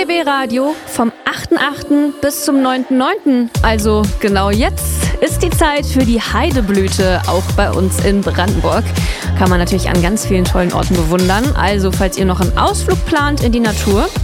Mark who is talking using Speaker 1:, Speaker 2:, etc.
Speaker 1: BB Radio vom 8.8. bis zum 9.9. Also genau jetzt ist die Zeit für die Heideblüte, auch bei uns in Brandenburg. Kann man natürlich an ganz vielen tollen Orten bewundern. Also falls ihr noch einen Ausflug plant in die Natur,